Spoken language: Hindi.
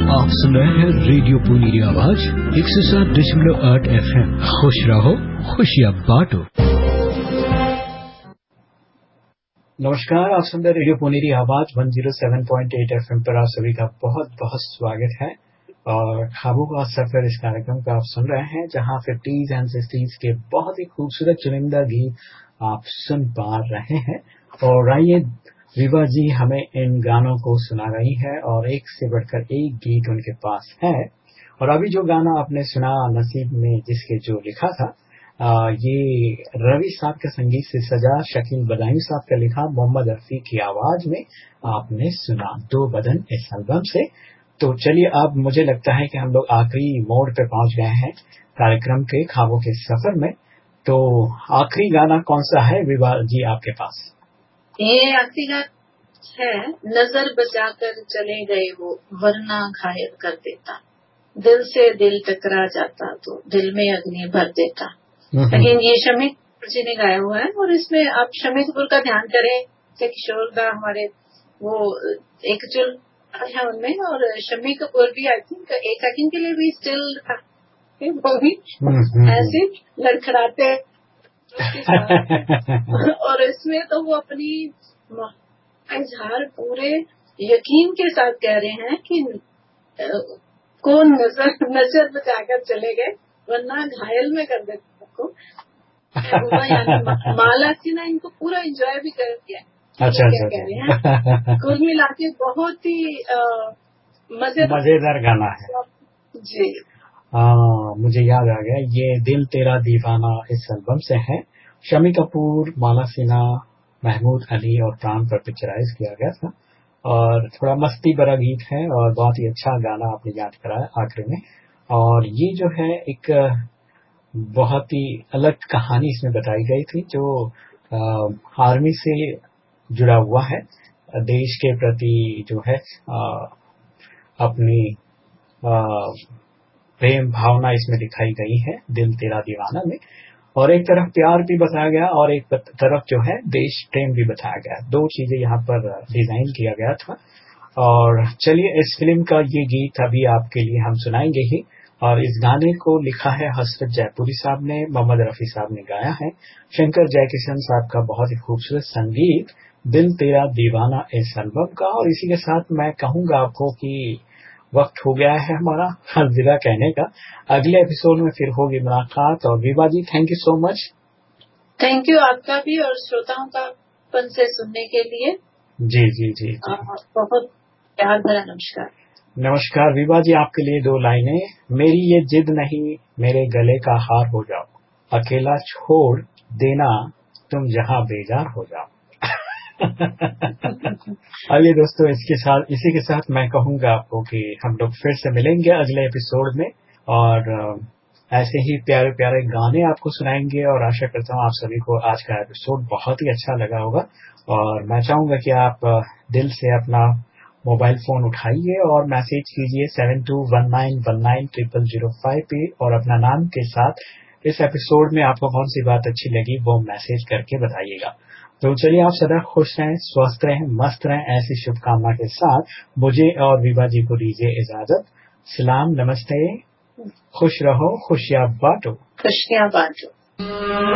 आप सुन रहे हैं रेडियो पुनीरी आवाज 107.8 FM। खुश रहो, खुशियाँ बांटो। नमस्कार, आप सुन रहे रेडियो पुनीरी आवाज 107.8 FM पर आप सभी का बहुत बहुत स्वागत है। और ख्वाबों का सफर इस कार्यक्रम का आप सुन रहे हैं, जहां 50s एंड 60s के बहुत ही खूबसूरत चुनिंदा गीत आप सुन पा रहे हैं। और आइए, विवा जी हमें इन गानों को सुना रही है और एक से बढ़कर एक गीत उनके पास है। और अभी जो गाना आपने सुना नसीब में जिसके जो लिखा था, ये रवि साहब के संगीत से सजा, शकील बदायूं साहब का लिखा, मोहम्मद रफी की आवाज में आपने सुना दो बदन इस एल्बम से। तो चलिए, अब मुझे लगता है कि हम लोग आखिरी मोड़ पे पहुंच गए हैं कार्यक्रम के ख्वाबों के सफर में। तो आखिरी गाना कौन सा है विवा जी आपके पास? ये आखिरी गाना है, नजर बचाकर चले गए वो वरना घायल कर देता, दिल से दिल टकरा जाता तो दिल में अग्नि भर देता। लेकिन ये शम्मी कपूर जी ने गाया हुआ है और इसमें आप शम्मी कपूर का ध्यान करें, किशोर दा हमारे वो एक जो है उनमें, और शम्मी कपूर भी आई थिंक एक सेकंड के लिए भी स्टिल वो भी ऐसे लड़खड़ाते और इसमें तो वो अपनी इजहार पूरे यकीन के साथ कह रहे हैं कि कौन नजर बचाकर चले गए वरना घायल में कर देते को। यानी माला सिन्हा इनको पूरा एंजॉय भी कर दिया। अच्छा, कह रहे हैं कुल मिला के बहुत ही मजेदार गाना है जी। मुझे याद आ गया, ये दिल तेरा दीवाना इस एल्बम से है। शम्मी कपूर, माला सिन्हा, महमूद अली और प्राण पर पिक्चराइज किया गया था और थोड़ा मस्ती भरा गीत है और बहुत ही अच्छा गाना आपने याद कराया आखिर में। और ये जो है एक बहुत ही अलग कहानी इसमें बताई गई थी जो आर्मी से जुड़ा हुआ है, देश के प्रति जो है अपनी प्रेम भावना इसमें दिखाई गई है दिल तेरा दीवाना में। और एक तरफ प्यार भी बताया गया और एक तरफ जो है देश प्रेम भी बताया गया। दो चीजें यहाँ पर डिजाइन किया गया था। और चलिए, इस फिल्म का ये गीत अभी आपके लिए हम सुनाएंगे ही। और इस गाने को लिखा है हसरत जयपुरी साहब ने, मोहम्मद रफी साहब ने गाया है, शंकर जयकिशन साहब का बहुत ही खूबसूरत संगीत, दिल तेरा दीवाना इस एल्बम का। और इसी के साथ मैं कहूंगा आपको कि वक्त हो गया है हमारा अलविदा कहने का। अगले एपिसोड में फिर होगी मुलाकात। और विवा जी, thank you so much. Thank you आपका भी और श्रोताओं का अपन से सुनने के लिए। जी जी जी, बहुत प्यार भरा नमस्कार। नमस्कार विवा जी, आपके लिए दो लाइनें। मेरी ये जिद नहीं मेरे गले का हार हो जाओ, अकेला छोड़ देना तुम जहां बेजार हो जाओ। आइए दोस्तों, इसी के साथ मैं कहूंगा आपको कि हम लोग फिर से मिलेंगे अगले एपिसोड में और ऐसे ही प्यारे प्यारे गाने आपको सुनाएंगे। और आशा करता हूँ आप सभी को आज का एपिसोड बहुत ही अच्छा लगा होगा। और मैं चाहूंगा कि आप दिल से अपना मोबाइल फोन उठाइए और मैसेज कीजिए 7219190005 पे और अपना नाम के साथ इस एपिसोड में आपको कौन सी बात अच्छी लगी वो मैसेज करके बताइएगा। तो चलिए, आप सदा खुश रहें, स्वस्थ रहें, मस्त रहें, ऐसी शुभकामना के साथ मुझे और विवा जी को दीजिए इजाजत। सलाम, नमस्ते, खुश रहो, खुशियाँ बांटो, खुशियाँ बांटो।